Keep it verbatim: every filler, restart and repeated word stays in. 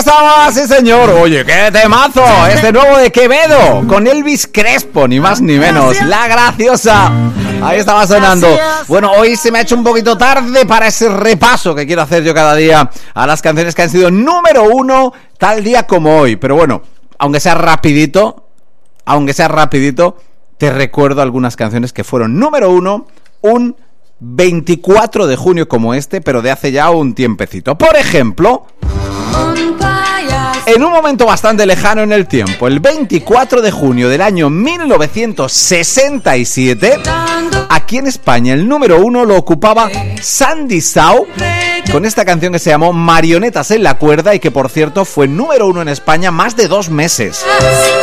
estaba, sí señor. Oye, qué temazo. Este nuevo de Quevedo con Elvis Crespo, ni más ni menos. La Graciosa. Ahí estaba sonando. Bueno, hoy se me ha hecho un poquito tarde para ese repaso que quiero hacer yo cada día a las canciones que han sido número uno tal día como hoy. Pero bueno, aunque sea rapidito, aunque sea rapidito, te recuerdo algunas canciones que fueron número uno un veinticuatro de junio como este, pero de hace ya un tiempecito. Por ejemplo, en un momento bastante lejano en el tiempo, el veinticuatro de junio del año mil novecientos sesenta y siete, aquí en España el número uno lo ocupaba Sandy Shaw con esta canción que se llamó Marionetas en la cuerda y que por cierto fue número uno en España más de dos meses.